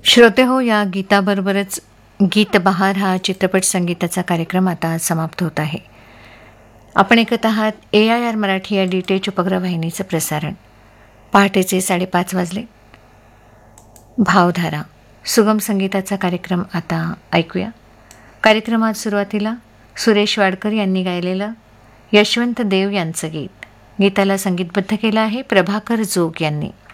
श्रोते हो, या गीताबरोबरच गीत बहार हा चित्रपट संगीताचा कार्यक्रम आता समाप्त होत आहे. आपण ऐकत आहात AIR मराठी या DTH उपग्रह वाहिनीचं प्रसारण. पहाटेचे 5:30 वाजले. भावधारा सुगम संगीताचा कार्यक्रम आता ऐकूया. कार्यक्रमात सुरुवातीला सुरेश वाडकर यांनी गायलेलं यशवंत देव यांचं गीत. गीताला संगीतबद्ध केलं आहे प्रभाकर जोग यांनी.